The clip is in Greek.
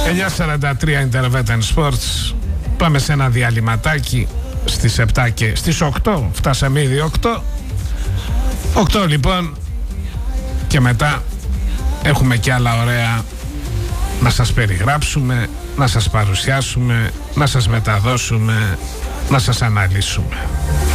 9:43 Intervetan Sports. Πάμε σε ένα διαλυματάκι στις 7 και στις 8. Φτάσαμε ήδη 8. 8 λοιπόν. Και μετά έχουμε και άλλα ωραία να σας περιγράψουμε, να σας παρουσιάσουμε, να σας μεταδώσουμε, να σας αναλύσουμε.